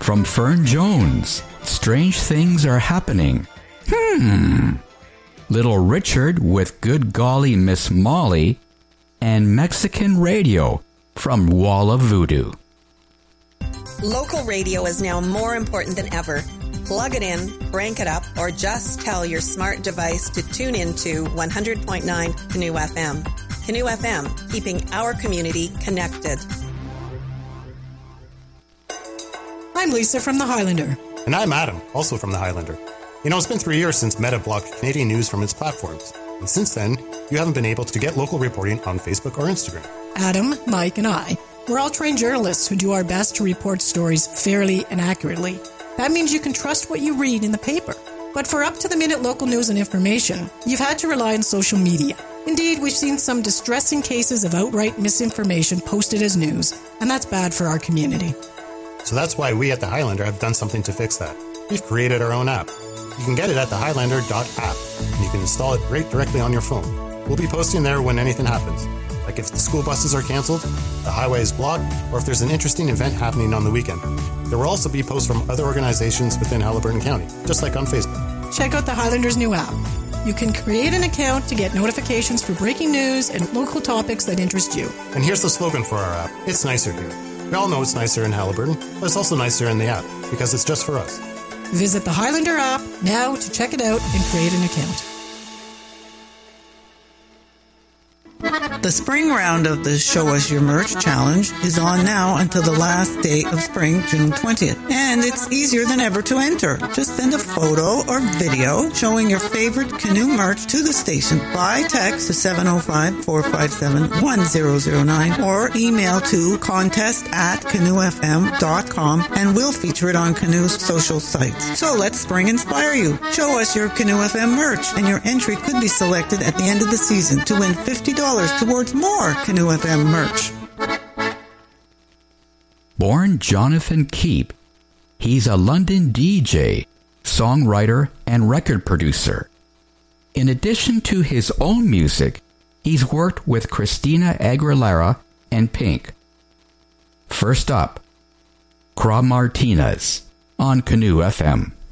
From Fern Jones, Strange Things Are Happening. Little Richard with Good Golly Miss Molly, and Mexican Radio from Wall of Voodoo. Local radio is now more important than ever. Plug it in, crank it up, or just tell your smart device to tune into 100.9 Canoe FM. Canoe FM, keeping our community connected. I'm Lisa from The Highlander. And I'm Adam, also from The Highlander. You know, it's been 3 years since Meta blocked Canadian news from its platforms. And since then, you haven't been able to get local reporting on Facebook or Instagram. Adam, Mike, and I, we're all trained journalists who do our best to report stories fairly and accurately. That means you can trust what you read in the paper. But for up-to-the-minute local news and information, you've had to rely on social media. Indeed, we've seen some distressing cases of outright misinformation posted as news, and that's bad for our community. So that's why we at The Highlander have done something to fix that. We've created our own app. You can get it at thehighlander.app, and you can install it right directly on your phone. We'll be posting there when anything happens, like if the school buses are cancelled, the highway is blocked, or if there's an interesting event happening on the weekend. There will also be posts from other organizations within Haliburton County, just like on Facebook. Check out the Highlander's new app. You can create an account to get notifications for breaking news and local topics that interest you. And here's the slogan for our app. It's nicer here. We all know it's nicer in Haliburton, but it's also nicer in the app, because it's just for us. Visit the Highlander app now to check it out and create an account. The spring round of the Show Us Your Merch Challenge is on now until the last day of spring, June 20th. And it's easier than ever to enter. Just send a photo or video showing your favorite canoe merch to the station by text to 705-457-1009 or email to contest@canoefm.com and we'll feature it on Canoe's social sites. So let spring inspire you. Show us your Canoe FM merch and your entry could be selected at the end of the season to win $50 towards more Canoe FM merch. Born Jonathan Keep, he's a London DJ, songwriter, and record producer. In addition to his own music, he's worked with Christina Aguilera and Pink. First up, Craw Martinez on Canoe FM.